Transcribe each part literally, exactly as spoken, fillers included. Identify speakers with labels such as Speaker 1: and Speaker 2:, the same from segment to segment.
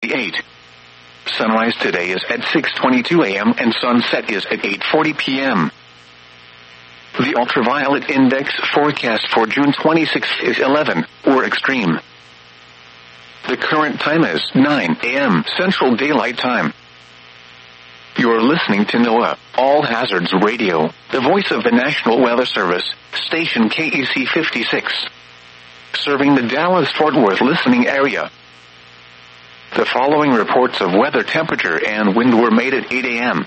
Speaker 1: eight. Sunrise today is at six twenty-two a m and sunset is at eight forty p m The ultraviolet index forecast for June twenty-sixth is eleven, or extreme. The current time is nine a m Central Daylight Time. You're listening to NOAA, All Hazards Radio, the voice of the National Weather Service, station K E C fifty-six. Serving the Dallas-Fort Worth listening area. The following reports of weather temperature and wind were made at eight a m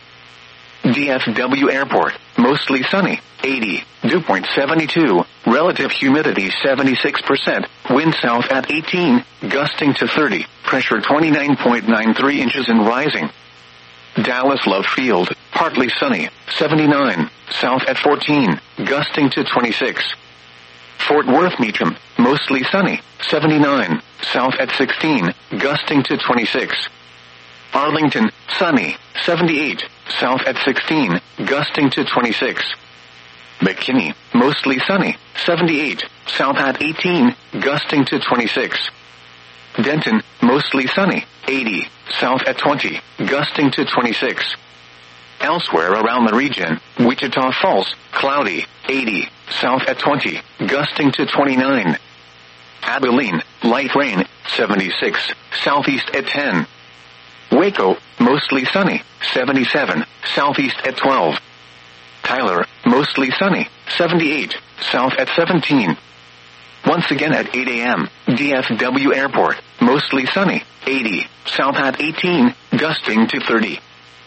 Speaker 1: D F W Airport, mostly sunny, eighty, dew point seventy-two, relative humidity seventy-six percent, wind south at eighteen, gusting to thirty, pressure twenty-nine point nine three inches and rising. Dallas Love Field, partly sunny, seventy-nine, south at fourteen, gusting to twenty-six. Fort Worth Meacham, mostly sunny, seventy-nine, south at sixteen, gusting to twenty-six. Arlington, sunny, seventy-eight, south at sixteen, gusting to twenty-six. McKinney, mostly sunny, seventy-eight, south at eighteen, gusting to twenty-six. Denton, mostly sunny, eighty, south at twenty, gusting to twenty-six. Elsewhere around the region, Wichita Falls, cloudy, eighty, south at twenty, gusting to twenty-nine. Abilene, light rain, seventy-six, southeast at ten. Waco, mostly sunny, seventy-seven, southeast at twelve. Tyler, mostly sunny, seventy-eight, south at seventeen. Once again at eight a m, D F W Airport, mostly sunny, eighty, south at eighteen, gusting to thirty.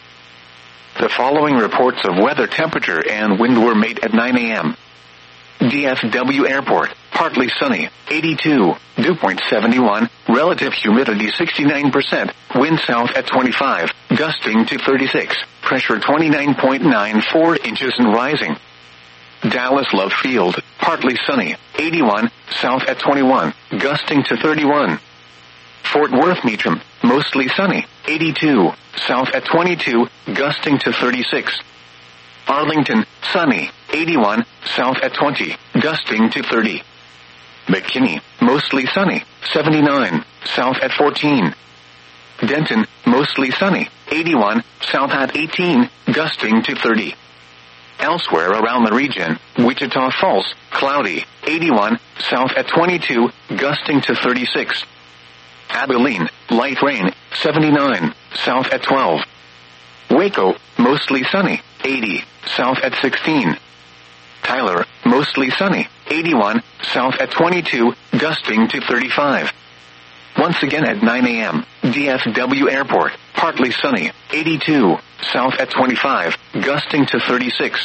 Speaker 1: The following reports of weather temperature and wind were made at nine a m D F W Airport, partly sunny, eighty-two, dew point seventy-one, relative humidity sixty-nine percent, wind south at twenty-five, gusting to thirty-six, pressure twenty-nine point nine four inches and rising. Dallas Love Field, partly sunny, eighty-one, south at twenty-one, gusting to thirty-one. Fort Worth Meacham, mostly sunny, eighty-two, south at twenty-two, gusting to thirty-six. Arlington, sunny, eighty-one, south at twenty, gusting to thirty. McKinney, mostly sunny, seventy-nine, south at fourteen. Denton, mostly sunny, eighty-one, south at eighteen, gusting to thirty. Elsewhere around the region, Wichita Falls, cloudy, eighty-one, south at twenty-two, gusting to thirty-six. Abilene, light rain, seventy-nine, south at twelve. Waco, mostly sunny, eighty, south at sixteen. Tyler, mostly sunny, eighty-one, south at twenty-two, gusting to thirty-five. Once again at nine a m, D F W Airport, partly sunny, eighty-two, south at twenty-five, gusting to thirty-six.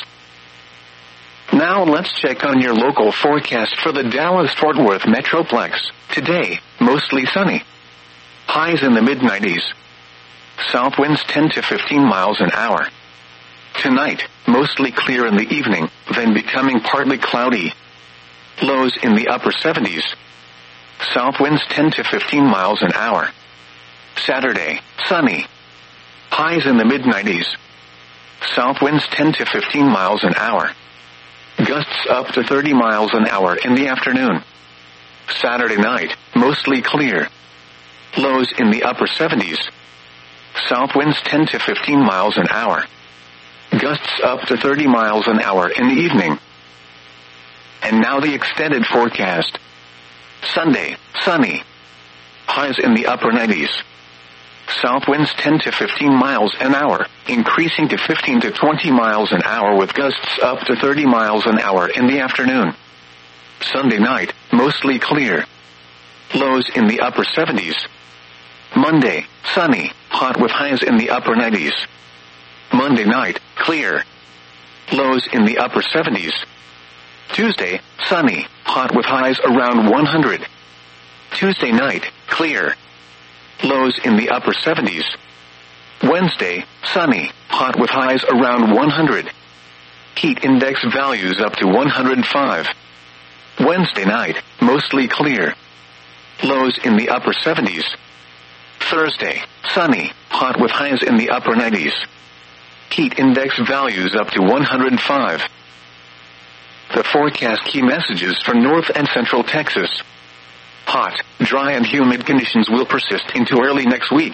Speaker 1: Now let's check on your local forecast for the Dallas-Fort Worth Metroplex. Today, mostly sunny. Highs in the mid nineties. South winds ten to fifteen miles an hour. Tonight, mostly clear in the evening, then becoming partly cloudy. Lows in the upper seventies. South winds ten to fifteen miles an hour. Saturday, sunny. Highs in the mid nineties. South winds ten to fifteen miles an hour. Gusts up to thirty miles an hour in the afternoon. Saturday night, mostly clear. Lows in the upper seventies. South winds ten to fifteen miles an hour. Gusts up to thirty miles an hour in the evening. And now the extended forecast. Sunday, sunny. Highs in the upper nineties. South winds ten to fifteen miles an hour, increasing to fifteen to twenty miles an hour with gusts up to thirty miles an hour in the afternoon. Sunday night, mostly clear. Lows in the upper seventies. Monday, sunny, hot with highs in the upper nineties. Monday night, clear. Lows in the upper seventies. Tuesday, sunny, hot with highs around one hundred. Tuesday night, clear. Lows in the upper seventies. Wednesday, sunny, hot with highs around one hundred. Heat index values up to one hundred five. Wednesday night, mostly clear. Lows in the upper seventies. Thursday, sunny, hot with highs in the upper nineties. Heat index values up to one hundred five. The forecast key messages for North and Central Texas. Hot, dry and humid conditions will persist into early next week.